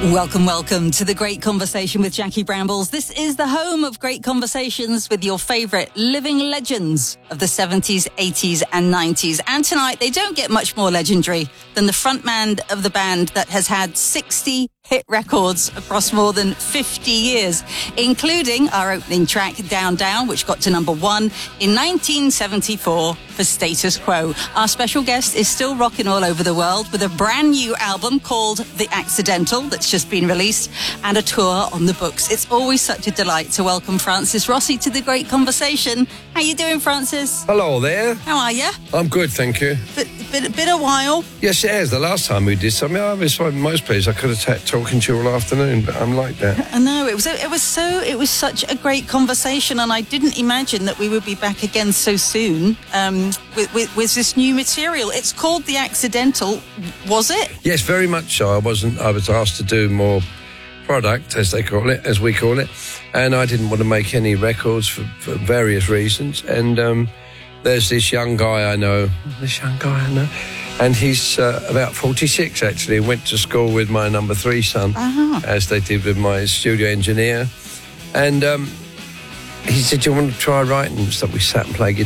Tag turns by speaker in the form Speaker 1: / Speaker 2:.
Speaker 1: Welcome to The Great Conversation with Jackie Brambles. This is the home of great conversations with your favourite living legends of the 70s, 80s and 90s. And tonight, they don't get much more legendary than the frontman of the band that has had 60 hit records across more than 50 years, including our opening track, Down Down, which got to number 1 in 1974 for Status Quo. Our special guest is still rocking all over the world with a brand new album called The Accidental that's just been released and a tour on the books. It's always such a delight to welcome Francis Rossi to The Great Conversation. How you doing, Francis?
Speaker 2: Hello there.
Speaker 1: How are you?
Speaker 2: I'm good, thank you.
Speaker 1: Been a while.
Speaker 2: Yes, it has. The last time we did something, I was in most places. I could have talking to you all afternoon, but I'm like that.
Speaker 1: I know, it was such a great conversation, and I didn't imagine that we would be back again so soon with this new material. It's called The Accidental. Was it?
Speaker 2: Yes, very much so. I was asked to do more product, as we call it, and I didn't want to make any records for various reasons. And there's this young guy I know, and he's about 46 actually. Went to school with my number 3 son, as they did with my studio engineer. And he said, "Do you want to try writing stuff?" We sat and played guitar.